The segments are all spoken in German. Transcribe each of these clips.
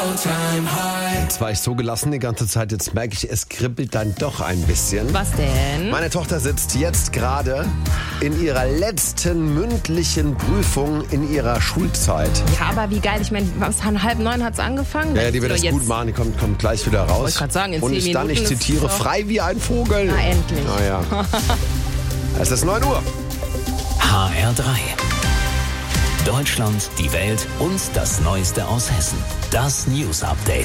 Jetzt war ich so gelassen die ganze Zeit, jetzt merke ich, es kribbelt dann doch ein bisschen. Was denn? Meine Tochter sitzt jetzt gerade in ihrer letzten mündlichen Prüfung in ihrer Schulzeit. Ja, aber wie geil. Ich meine, was, 8:30 hat es angefangen? Ja, die wird das gut machen, die kommt gleich wieder raus. Wollte gerade sagen, in 10 und ist dann, ich Minuten zitiere, ist frei wie ein Vogel. Na, endlich. Naja. Es ist 9 Uhr. HR3. Deutschland, die Welt und das Neueste aus Hessen. Das News Update.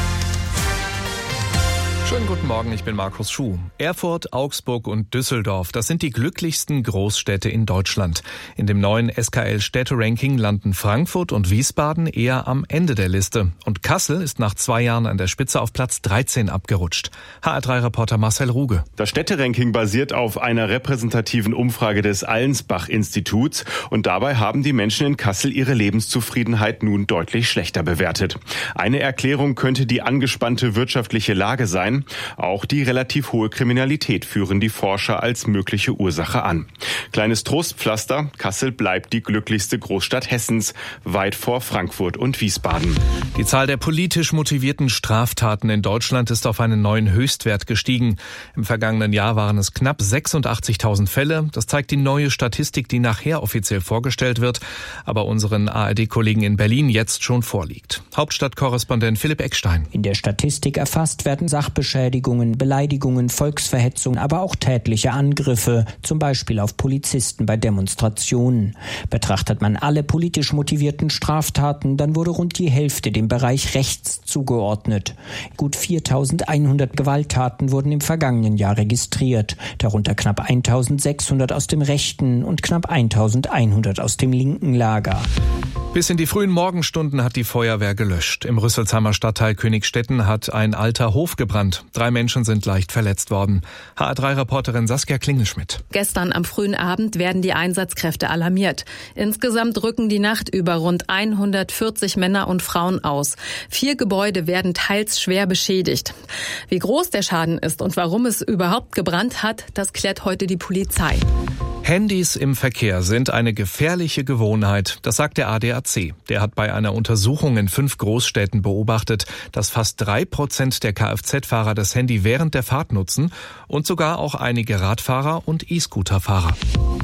Schönen guten Morgen, ich bin Markus Schuh. Erfurt, Augsburg und Düsseldorf, das sind die glücklichsten Großstädte in Deutschland. In dem neuen SKL-Städte-Ranking landen Frankfurt und Wiesbaden eher am Ende der Liste. Und Kassel ist nach 2 Jahren an der Spitze auf Platz 13 abgerutscht. HR3-Reporter Marcel Ruge. Das Städte-Ranking basiert auf einer repräsentativen Umfrage des Allensbach-Instituts. Und dabei haben die Menschen in Kassel ihre Lebenszufriedenheit nun deutlich schlechter bewertet. Eine Erklärung könnte die angespannte wirtschaftliche Lage sein. Auch die relativ hohe Kriminalität führen die Forscher als mögliche Ursache an. Kleines Trostpflaster, Kassel bleibt die glücklichste Großstadt Hessens, weit vor Frankfurt und Wiesbaden. Die Zahl der politisch motivierten Straftaten in Deutschland ist auf einen neuen Höchstwert gestiegen. Im vergangenen Jahr waren es knapp 86.000 Fälle. Das zeigt die neue Statistik, die nachher offiziell vorgestellt wird, aber unseren ARD-Kollegen in Berlin jetzt schon vorliegt. Hauptstadtkorrespondent Philipp Eckstein. In der Statistik erfasst werden Sachbeschädigungen, Beleidigungen, Volksverhetzung, aber auch tätliche Angriffe, zum Beispiel auf Polizisten bei Demonstrationen. Betrachtet man alle politisch motivierten Straftaten, dann wurde rund die Hälfte dem Bereich rechts zugeordnet. Gut 4.100 Gewalttaten wurden im vergangenen Jahr registriert, darunter knapp 1.600 aus dem rechten und knapp 1.100 aus dem linken Lager. Bis in die frühen Morgenstunden hat die Feuerwehr gelöscht. Im Rüsselsheimer Stadtteil Königstetten hat ein alter Hof gebrannt. 3 Menschen sind leicht verletzt worden. HR3-Reporterin Saskia Klingelschmidt. Gestern am frühen Abend werden die Einsatzkräfte alarmiert. Insgesamt rücken die Nacht über rund 140 Männer und Frauen aus. 4 Gebäude werden teils schwer beschädigt. Wie groß der Schaden ist und warum es überhaupt gebrannt hat, das klärt heute die Polizei. Handys im Verkehr sind eine gefährliche Gewohnheit, das sagt der ADAC. Der hat bei einer Untersuchung in 5 Großstädten beobachtet, dass fast 3% der Kfz-Fahrer das Handy während der Fahrt nutzen und sogar auch einige Radfahrer und E-Scooter-Fahrer.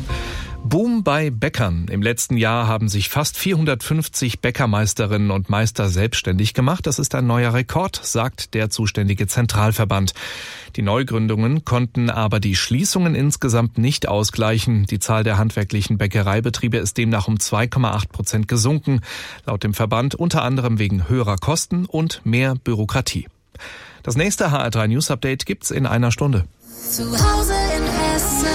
Boom bei Bäckern. Im letzten Jahr haben sich fast 450 Bäckermeisterinnen und Meister selbstständig gemacht. Das ist ein neuer Rekord, sagt der zuständige Zentralverband. Die Neugründungen konnten aber die Schließungen insgesamt nicht ausgleichen. Die Zahl der handwerklichen Bäckereibetriebe ist demnach um 2,8% gesunken. Laut dem Verband unter anderem wegen höherer Kosten und mehr Bürokratie. Das nächste HR3 News Update gibt's in einer Stunde. Zu Hause in Hessen.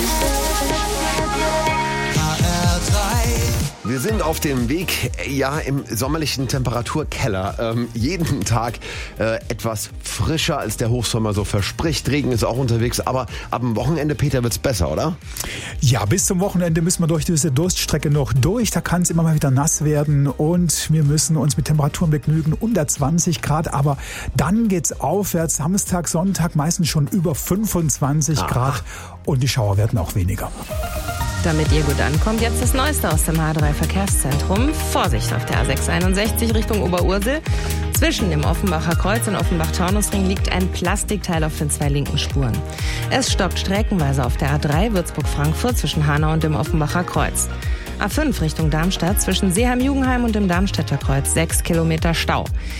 Wir sind auf dem Weg, im sommerlichen Temperaturkeller. Jeden Tag etwas frischer, als der Hochsommer so verspricht. Regen ist auch unterwegs, aber ab dem Wochenende, Peter, wird's besser, oder? Ja, bis zum Wochenende müssen wir durch diese Durststrecke noch durch. Da kann es immer mal wieder nass werden und wir müssen uns mit Temperaturen begnügen, unter 20 Grad. Aber dann geht's aufwärts. Samstag, Sonntag meistens schon über 25 Grad und die Schauer werden auch weniger. Damit ihr gut ankommt, jetzt das Neueste aus dem H3-Verkehrszentrum. Vorsicht auf der A661 Richtung Oberursel. Zwischen dem Offenbacher Kreuz und Offenbach-Taunusring liegt ein Plastikteil auf den 2 linken Spuren. Es stoppt streckenweise auf der A3 Würzburg-Frankfurt zwischen Hanau und dem Offenbacher Kreuz. A5 Richtung Darmstadt zwischen Seeheim-Jugenheim und dem Darmstädter Kreuz 6 Kilometer Stau.